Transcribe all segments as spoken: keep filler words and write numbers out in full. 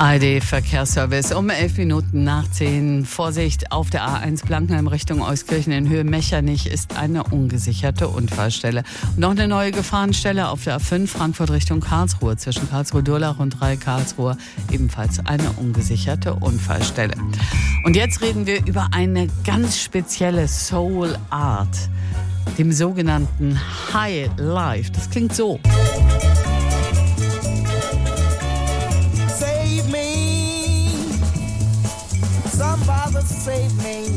A R D-Verkehrsservice um elf Minuten nach zehn. Vorsicht, auf der A eins Blankenheim Richtung Euskirchen in Höhe Mechernich ist eine ungesicherte Unfallstelle. Und noch eine neue Gefahrenstelle auf der A fünf Frankfurt Richtung Karlsruhe. Zwischen Karlsruhe-Durlach und drei Karlsruhe ebenfalls eine ungesicherte Unfallstelle. Und jetzt reden wir über eine ganz spezielle Soul Art, dem sogenannten High Life. Das klingt so. Save me.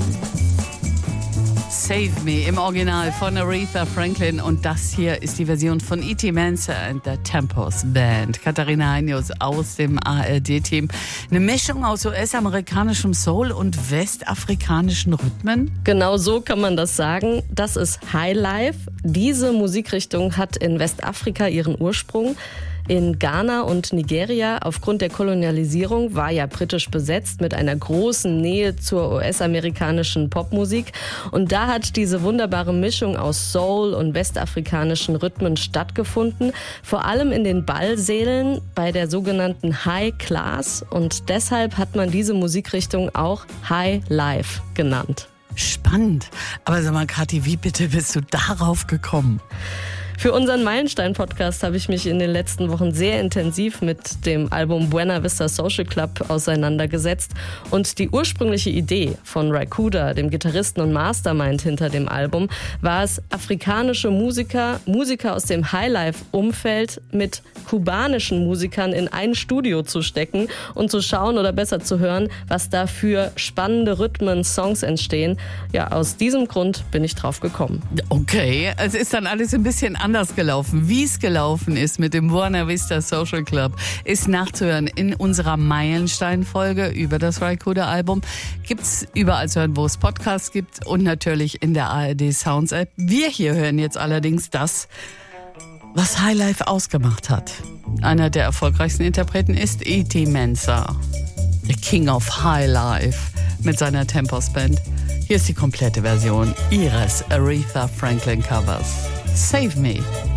Save Me im Original von Aretha Franklin, und das hier ist die Version von E T Mensa and the Tempos Band. Katharina Heinius aus dem A R D-Team. Eine Mischung aus U S-amerikanischem Soul und westafrikanischen Rhythmen? Genau so kann man das sagen. Das ist Highlife. Diese Musikrichtung hat in Westafrika ihren Ursprung. In Ghana und Nigeria aufgrund der Kolonialisierung war ja britisch besetzt mit einer großen Nähe zur U S-amerikanischen Popmusik. Und da hat diese wunderbare Mischung aus Soul und westafrikanischen Rhythmen stattgefunden. Vor allem in den Ballsälen bei der sogenannten High Class. Und deshalb hat man diese Musikrichtung auch High Life genannt. Spannend. Aber sag mal, Kathi, wie bitte bist du darauf gekommen? Für unseren Meilenstein-Podcast habe ich mich in den letzten Wochen sehr intensiv mit dem Album Buena Vista Social Club auseinandergesetzt. Und die ursprüngliche Idee von Ry Cooder, dem Gitarristen und Mastermind hinter dem Album, war es, afrikanische Musiker, Musiker aus dem Highlife-Umfeld mit kubanischen Musikern in ein Studio zu stecken und zu schauen oder besser zu hören, was da für spannende Rhythmen, Songs entstehen. Ja, aus diesem Grund bin ich drauf gekommen. Okay, es ist dann alles ein bisschen anders gelaufen. Wie es gelaufen ist mit dem Buena Vista Social Club, ist nachzuhören in unserer Meilenstein-Folge über das Ry Cooder-Album. Gibt's überall zu hören, wo es Podcasts gibt, und natürlich in der A R D Sounds App. Wir hier hören jetzt allerdings das, was Highlife ausgemacht hat. Einer der erfolgreichsten Interpreten ist E T Mensa, the King of Highlife, mit seiner Tempos Band. Hier ist die komplette Version ihres Aretha Franklin Covers. Save Me.